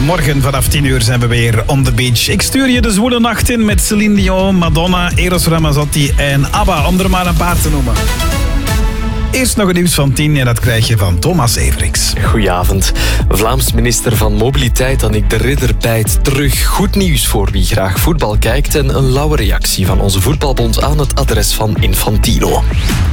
Morgen vanaf 10 uur zijn we weer on the beach. Ik stuur je de zwoele nacht in met Celine Dion, Madonna, Eros Ramazzotti en ABBA, om er maar een paar te noemen. Eerst nog het nieuws van 10 en dat krijg je van Thomas Everix. Goedenavond. Vlaams minister van Mobiliteit Annick de Ridder bijt terug. Goed nieuws voor wie graag voetbal kijkt en een lauwe reactie van onze voetbalbond aan het adres van Infantino.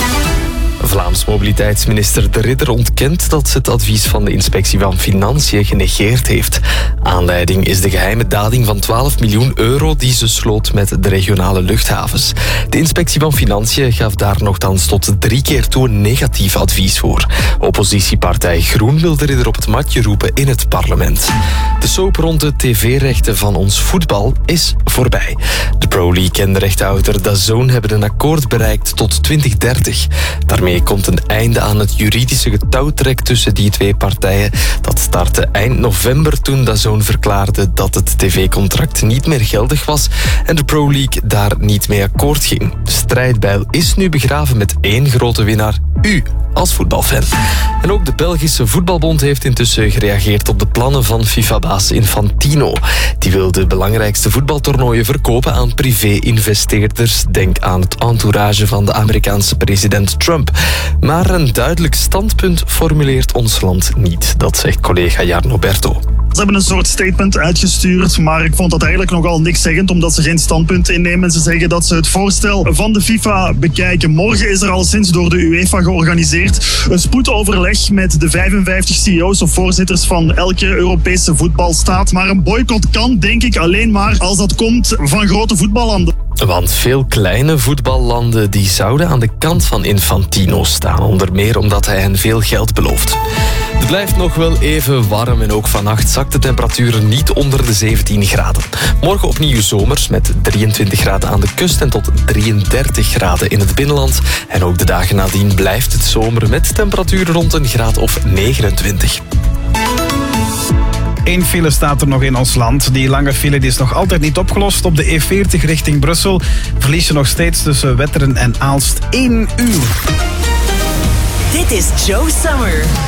Vlaams mobiliteitsminister De Ridder ontkent dat ze het advies van de Inspectie van Financiën genegeerd heeft. Aanleiding is de geheime daling van 12 miljoen euro die ze sloot met de regionale luchthavens. De Inspectie van Financiën gaf daar nogthans tot 3 keer toe een negatief advies voor. Oppositiepartij Groen wil De Ridder op het matje roepen in het parlement. De soap rond de tv-rechten van ons voetbal is voorbij. De Pro League en de rechtenhouder DAZN hebben een akkoord bereikt tot 2030. Daarmee komt een einde aan het juridische getouwtrek tussen die twee partijen. Dat startte eind november toen DAZN verklaarde dat het tv-contract niet meer geldig was en de Pro League daar niet mee akkoord ging. De strijdbijl is nu begraven met één grote winnaar, u als voetbalfan. En ook de Belgische Voetbalbond heeft intussen gereageerd op de plannen van FIFA-baas Infantino. Die wil de belangrijkste voetbaltoernooien verkopen aan privé-investeerders. Denk aan het entourage van de Amerikaanse president Trump. Maar een duidelijk standpunt formuleert ons land niet. Dat zegt collega Jarno Berto. Ze hebben een soort statement uitgestuurd, maar ik vond dat eigenlijk nogal niks zeggend, omdat ze geen standpunt innemen. Ze zeggen dat ze het voorstel van de FIFA bekijken. Morgen is er al sinds door de UEFA georganiseerd een spoedoverleg met de 55 CEO's of voorzitters van elke Europese voetbalstaat. Maar een boycott kan, denk ik, alleen maar als dat komt van grote voetballanden. Want veel kleine voetballanden die zouden aan de kant van Infantino staan. Onder meer omdat hij hen veel geld belooft. Het blijft nog wel even warm en ook vannacht zakt de temperatuur niet onder de 17 graden. Morgen opnieuw zomers met 23 graden aan de kust en tot 33 graden in het binnenland. En ook de dagen nadien blijft het zomer met temperaturen rond een graad of 29. Eén file staat er nog in ons land. Die lange file die is nog altijd niet opgelost. Op de E40 richting Brussel verlies je nog steeds tussen Wetteren en Aalst 1 uur. Dit is Joe Summer.